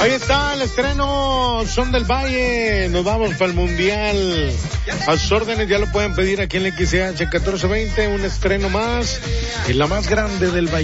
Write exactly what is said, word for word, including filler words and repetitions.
Ahí está el estreno Son del Valle. Nos vamos para el Mundial. A sus órdenes, ya lo pueden pedir aquí en el X C H catorce veinte. Un estreno más. En la más grande del Valle.